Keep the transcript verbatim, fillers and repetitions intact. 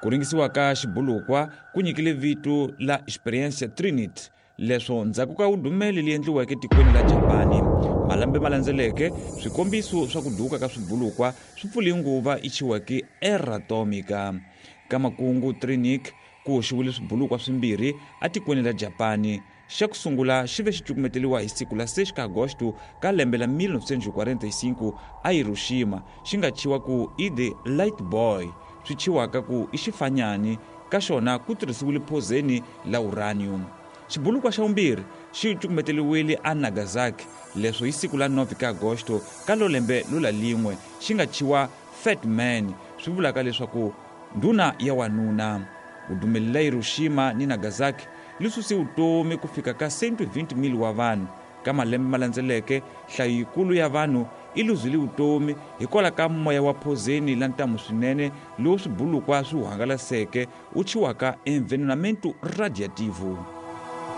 Ku ringisiwa ka xibulukwa ku nyikile vito la Experiência Trinity, leswo ndzhaku ka vudumeli li endliweke tikweni la Japani. Malambe ma landzeleke swikombiso swa ku duka ka swibulukwa swi pfule nguva ichiweke era atomica. Ka makungu Trinity ku hoxiwile swibulukwa swimbirhi atikweni la Japani. Xa ku sungula xi ve xi cukumeteliwa hi siku la seis ka Agosto ka lembe la mil novecentos e quarenta e cinco a Hiroshima, xi nga chiwa ku i the Light Boy, swi chiwaka ku i xifanyani, ka xona ku tirhisiwile phozeni la uranium. Xibulukwa xa vumbirhi xi cukumeteliwile a Nagasaki, leswo hi siku la nove ka Agosto ka lo lembe lula lin'we, xi nga chiwa Fat Man, swi vulaka leswaku ndhuna ya wanuna. Vudumeli la Hiroshima ni Nagasaki li susi vutomi ku fika ka cent twenty mil wa vanhu. Ka malembe ma landzeleke hlayo yikulu ya vanhu i luzile vutomi hikwalaho ka moya wa phozeni la ntamu swinene lowu swibulukwa swi wu hangalaseke wu chiwaka envenenamento radiativo.